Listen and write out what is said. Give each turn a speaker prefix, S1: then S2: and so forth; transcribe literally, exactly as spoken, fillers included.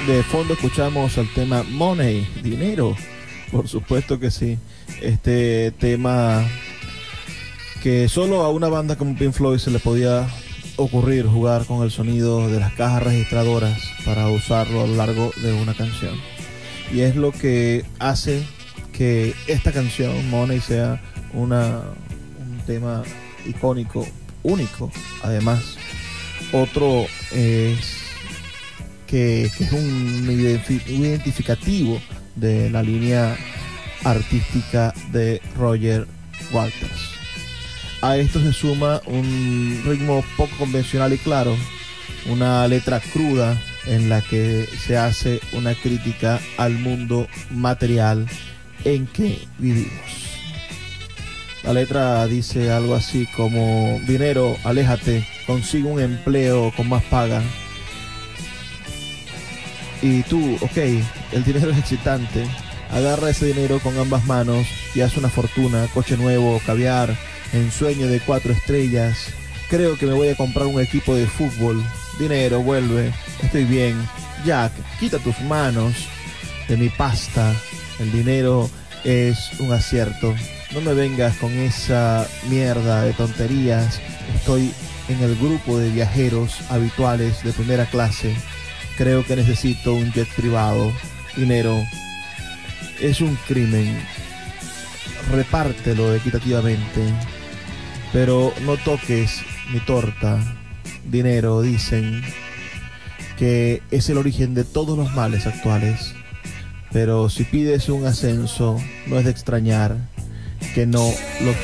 S1: De fondo escuchamos el tema Money, dinero, por supuesto que sí. Este tema que solo a una banda como Pink Floyd se le podía ocurrir jugar con el sonido de las cajas registradoras para usarlo a lo largo de una canción. Y es lo que hace que esta canción, Money, sea una, un tema icónico, único. Además, otro es que, que es un identificativo de la línea artística de Roger Waters. A esto se suma un ritmo poco convencional y claro, una letra cruda en la que se hace una crítica al mundo material en que vivimos. La letra dice algo así como: dinero, aléjate, consigue un empleo con más paga. Y tú, ok, el dinero es excitante, agarra ese dinero con ambas manos y haz una fortuna, coche nuevo, caviar, ensueño de cuatro estrellas. Creo que me voy a comprar un equipo de fútbol. Dinero, vuelve, estoy bien. Jack, quita tus manos de mi pasta. El dinero es un acierto. No me vengas con esa mierda de tonterías. Estoy en el grupo de viajeros habituales de primera clase. Creo que necesito un jet privado. Dinero, es un crimen. Repártelo equitativamente, pero no toques mi torta. Dinero, dicen que es el origen de todos los males actuales, pero si pides un ascenso, no es de extrañar que no lo